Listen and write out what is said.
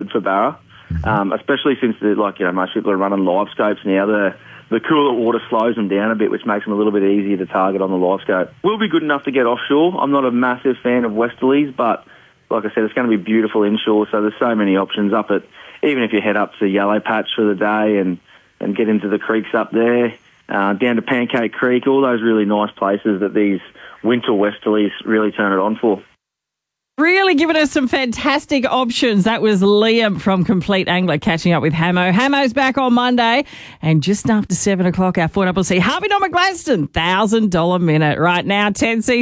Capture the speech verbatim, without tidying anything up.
good for Barra, um, especially since, the, like, you know, most people are running live scopes now. The, the cooler water slows them down a bit, which makes them a little bit easier to target on the live scope. Will be good enough to get offshore. I'm not a massive fan of westerlies, but like I said, it's going to be beautiful inshore, so there's so many options up at, even if you head up to Yellow Patch for the day and, and get into the creeks up there, uh, down to Pancake Creek, all those really nice places that these winter westerlies really turn it on for. Really giving us some fantastic options. That was Liam from Complete Angler catching up with Hamo. Hamo's back on Monday, and just after seven o'clock, our four C C Harvey Norman Gladstone one thousand dollars minute. Right now, ten C